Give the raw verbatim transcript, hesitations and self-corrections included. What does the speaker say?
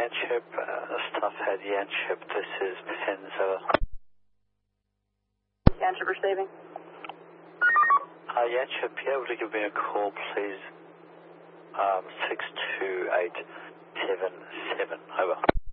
Yanship, uh, staff head Yanship, this is Pins, over. Yanship receiving. Uh, Yanship, you able to give me a call, please? Um, six two eight seven seven, over.